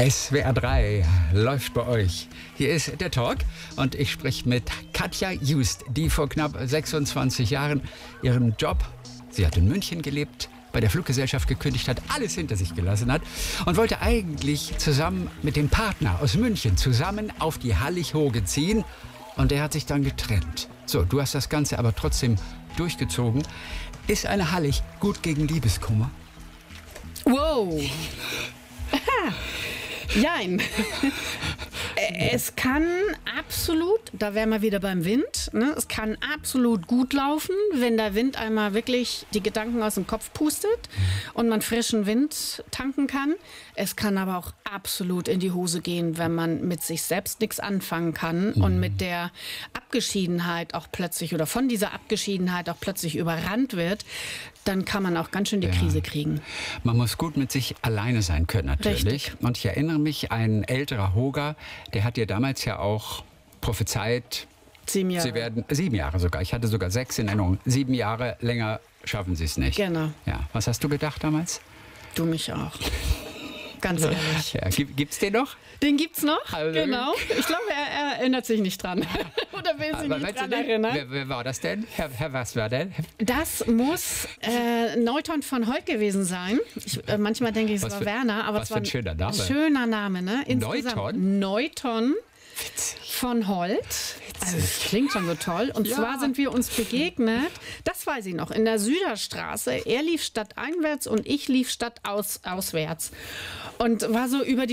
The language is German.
SWR 3 läuft bei euch. Hier ist der Talk und ich spreche mit Katja Just, die vor knapp 26 Jahren ihren Job, sie hat in München gelebt, bei der Fluggesellschaft gekündigt hat, alles hinter sich gelassen hat und wollte eigentlich zusammen mit dem Partner aus München zusammen auf die Hallig-Hoge ziehen und der hat sich dann getrennt. So, du hast das Ganze aber trotzdem durchgezogen. Ist eine Hallig gut gegen Liebeskummer? Wow. Jein. Es kann absolut, da wären wir wieder beim Wind, ne? Es kann absolut gut laufen, wenn der Wind einmal wirklich die Gedanken aus dem Kopf pustet und man frischen Wind tanken kann. Es kann aber auch absolut in die Hose gehen, wenn man mit sich selbst nichts anfangen kann und mit der Abgeschiedenheit auch plötzlich oder von dieser Abgeschiedenheit auch plötzlich überrannt wird. Dann kann man auch ganz schön die Krise kriegen. Man muss gut mit sich alleine sein können, natürlich. Richtig. Und ich erinnere mich, ein älterer Hoger, der hat dir damals ja auch prophezeit, 7 Jahre. Sie werden 7 Jahre sogar. Ich hatte sogar 6 in Erinnerung. 7 Jahre länger schaffen Sie es nicht. Genau. Ja. Was hast du gedacht damals? Du mich auch. Ganz ehrlich. Ja, gibt's den noch? Den gibt's noch, Also, genau. Ich glaube, er erinnert sich nicht dran. Oder will sich nicht dran erinnern. Wer war das denn? Herr was war denn? Das muss Neuton von Holt gewesen sein. Manchmal denke ich, es war Werner, aber was es war für ein schöner Name. Schöner Name, ne? Neuton? Neuton von Holt. Also, das klingt schon so toll. Und zwar sind wir uns begegnet, das weiß ich noch, in der Süderstraße. Er lief stadteinwärts und ich lief stadtauswärts. Und war so über die